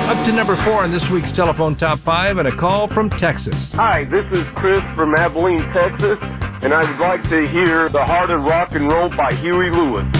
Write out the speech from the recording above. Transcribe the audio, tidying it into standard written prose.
Up to number 4 on this week's Telephone Top 5 and a call from Texas. Hi, this is Chris from Abilene, Texas, and I would like to hear The Heart of Rock and Roll by Huey Lewis.